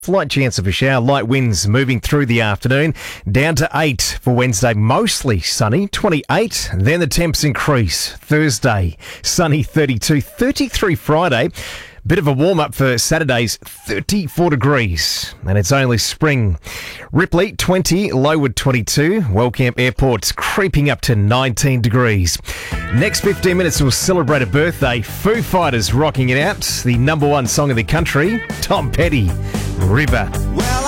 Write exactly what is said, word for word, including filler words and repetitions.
Slight chance of a shower, light winds moving through the afternoon, down to eight for Wednesday, mostly sunny, twenty-eight, then the temps increase. Thursday, sunny, thirty-two, thirty-three Friday, bit of a warm-up for Saturday's thirty-four degrees, and it's only spring. Ripley, twenty, Lowood, twenty-two, Wellcamp Airport's creeping up to nineteen degrees. Next fifteen minutes we'll celebrate a birthday. Foo Fighters rocking it out, the number one song of the country, Tom Petty, River. Well,